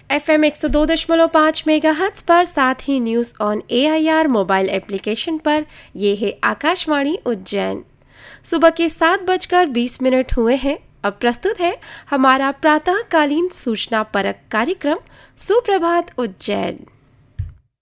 FM 102.5 megahertz पर, साथ ही news on AIR mobile application पर। ये है आकाशवाणी उज्जैन। सुबह के 7:20 हुए हैं। अब प्रस्तुत है हमारा प्रातःकालीन सूचना परक कार्यक्रम सुप्रभात उज्जैन।